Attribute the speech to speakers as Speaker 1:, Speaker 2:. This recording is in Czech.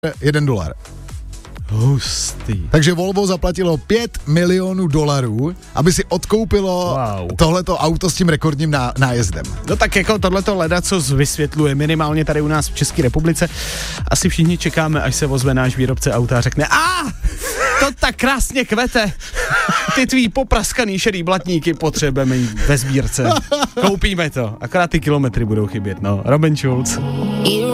Speaker 1: $1.
Speaker 2: Hustý.
Speaker 1: Takže Volvo zaplatilo $5 milionů, aby si odkoupilo tohleto auto s tím rekordním nájezdem.
Speaker 2: No tak jako tohleto ledacos vysvětluje minimálně tady u nás v České republice. Asi všichni čekáme, až se ozve náš výrobce auta a řekne to tak krásně kvete. Ty tvý popraskaný šedý blatníky potřebujeme jít ve sbírce. Koupíme to. Akorát ty kilometry budou chybět, no. Robin Schulz.